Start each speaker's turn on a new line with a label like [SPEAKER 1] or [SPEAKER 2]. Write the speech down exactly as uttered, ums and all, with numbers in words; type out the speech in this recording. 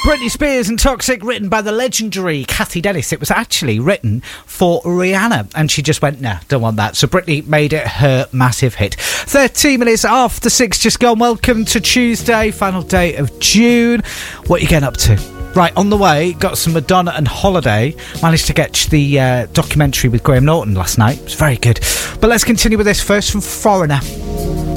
[SPEAKER 1] Britney Spears and Toxic, written by the legendary Kathy Dennis. It was actually written for Rihanna, and she just went, nah, don't want that. So Britney made it her massive hit. thirteen minutes after six, just gone. Welcome to Tuesday, final day of June. What are you getting up to? Right, on the way, got some Madonna and Holiday. Managed to catch the uh, documentary with Graham Norton last night. It was very good. But let's continue with this first from Foreigner.